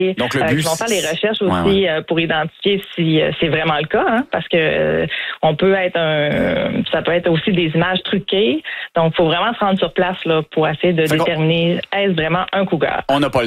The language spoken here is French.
Donc, le but, qui vont faire les recherches aussi pour identifier si c'est vraiment le cas, hein, parce que ça peut être aussi des images truquées. Donc, il faut vraiment se rendre sur place là, pour essayer de déterminer est-ce vraiment un cougar. On n'a pas